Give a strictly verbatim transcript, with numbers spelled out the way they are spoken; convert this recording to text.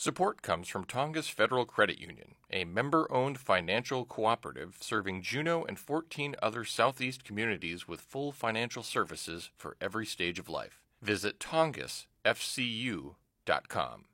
Support comes from Tongass Federal Credit Union, a member-owned financial cooperative serving Juneau and fourteen other southeast communities with full financial services for every stage of life. Visit tongass f c u dot com.